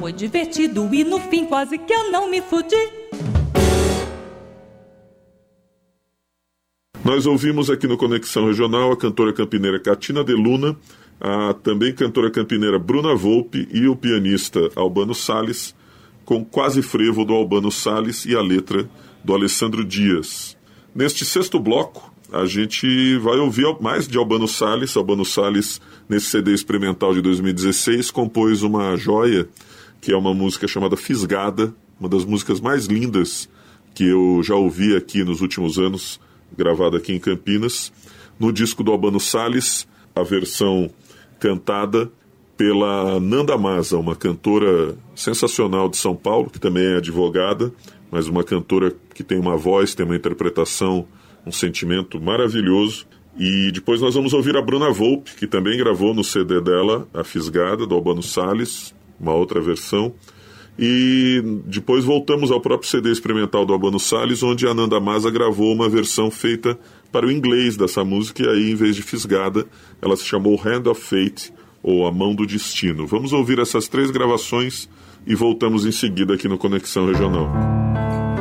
foi divertido e no fim quase que eu não me fudi. Nós ouvimos aqui no Conexão Regional a cantora campineira Catina de Luna, a também cantora campineira Bruna Volpe e o pianista Albano Salles, com Quase Frevo do Albano Salles e a letra do Alessandro Dias. Neste sexto bloco, a gente vai ouvir mais de Albano Salles. Albano Salles, nesse CD experimental de 2016, compôs uma joia, que é uma música chamada Fisgada, uma das músicas mais lindas que eu já ouvi aqui nos últimos anos, gravada aqui em Campinas. No disco do Albano Salles, a versão cantada pela Nanda Maza, uma cantora sensacional de São Paulo, que também é advogada, mas uma cantora que tem uma voz, tem uma interpretação, um sentimento maravilhoso. E depois nós vamos ouvir a Bruna Volpe, que também gravou no CD dela, A Fisgada, do Albano Salles, uma outra versão. E depois voltamos ao próprio CD experimental do Albano Salles, onde a Nanda Maza gravou uma versão feita para o inglês dessa música, e aí, em vez de Fisgada, ela se chamou Hand of Fate, ou A Mão do Destino. Vamos ouvir essas 3 gravações e voltamos em seguida aqui no Conexão Regional.